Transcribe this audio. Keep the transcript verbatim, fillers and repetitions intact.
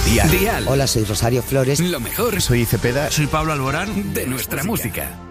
Dial. Dial. Hola, soy Rosario Flores. Lo mejor. Soy Cepeda. Soy Pablo Alborán. De nuestra música.